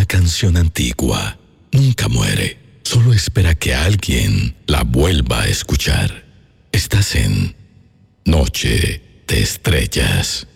canción antigua nunca muere, solo espera que alguien la vuelva a escuchar. Estás en Noche de Estrellas.